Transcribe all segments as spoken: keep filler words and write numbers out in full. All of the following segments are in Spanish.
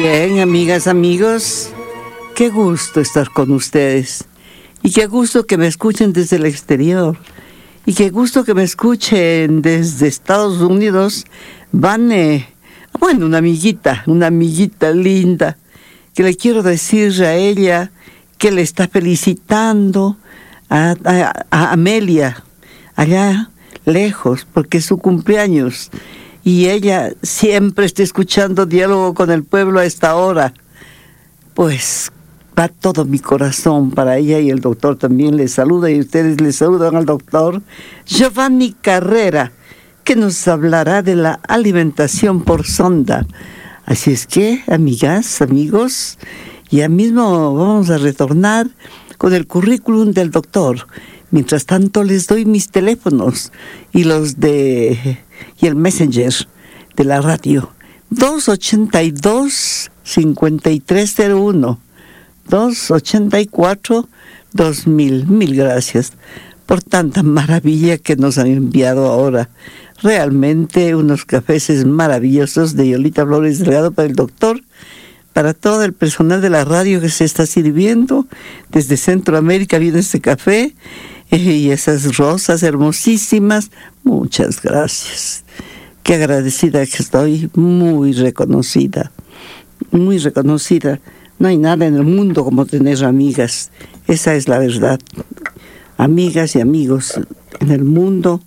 Bien, amigas, amigos, qué gusto estar con ustedes. Y qué gusto que me escuchen desde el exterior. Y qué gusto que me escuchen desde Estados Unidos. Vane, bueno, una amiguita, una amiguita linda, que le quiero decir a ella que le está felicitando a, a, a Amelia, allá lejos, porque es su cumpleaños. Y ella siempre está escuchando Diálogo con el Pueblo a esta hora. Pues va todo mi corazón para ella, y el doctor también le saluda, y ustedes le saludan al doctor Giovanni Carrera, que nos hablará de la alimentación por sonda. Así es que, amigas, amigos, ya mismo vamos a retornar con el currículum del doctor. Mientras tanto les doy mis teléfonos y los de y el messenger de la radio. dos ochenta y dos, cincuenta y tres cero uno. dos ochenta y cuatro, dos mil. Mil gracias por tanta maravilla que nos han enviado ahora. Realmente unos cafés maravillosos de Yolita Flores Delgado para el doctor, para todo el personal de la radio que se está sirviendo. Desde Centroamérica viene este café y esas rosas hermosísimas. Muchas gracias. Qué agradecida que estoy, muy reconocida, muy reconocida. No hay nada en el mundo como tener amigas. Esa es la verdad. Amigas y amigos en el mundo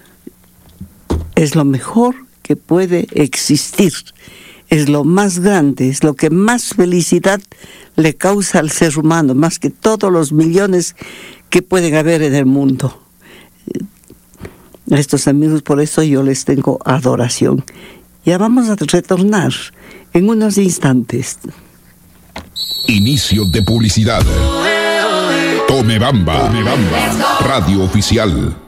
es lo mejor que puede existir. Es lo más grande, es lo que más felicidad le causa al ser humano, más que todos los millones que pueden haber en el mundo. A estos amigos, por eso yo les tengo adoración. Ya vamos a retornar en unos instantes. Inicio de publicidad. Tome Bamba, Tome Bamba, radio oficial.